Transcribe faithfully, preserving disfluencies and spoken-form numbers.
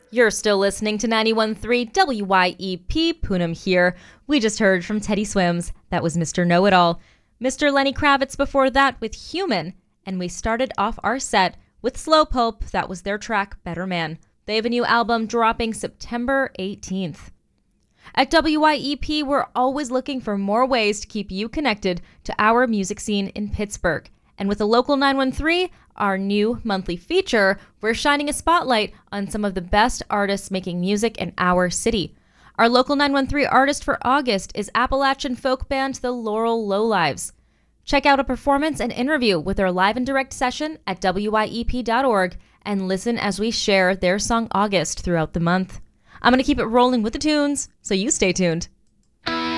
You're still listening to ninety-one point three W Y E P, Poonam here. We just heard from Teddy Swims. That was Mister Know-It-All. Mister Lenny Kravitz before that with Human. And we started off our set with Slow Pulp. That was their track, Better Man. They have a new album dropping September eighteenth. At W Y E P, we're always looking for more ways to keep you connected to our music scene in Pittsburgh. And with a Local nine one three, our new monthly feature, we're shining a spotlight on some of the best artists making music in our city. Our Local nine one three artist for August is Appalachian folk band The Laurel Lowlives. Check out a performance and interview with their live and direct session at W Y E P dot org and listen as we share their song August throughout the month. I'm going to keep it rolling with the tunes, so you stay tuned.